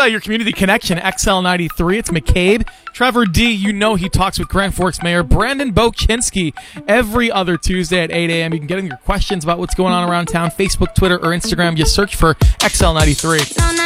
your community connection, XL93. It's McCabe. Trevor D, you know he talks with Grand Forks Mayor Brandon Bokinski every other Tuesday at 8 a.m. You can get in your questions about what's going on around town, Facebook, Twitter, or Instagram. Just search for XL93.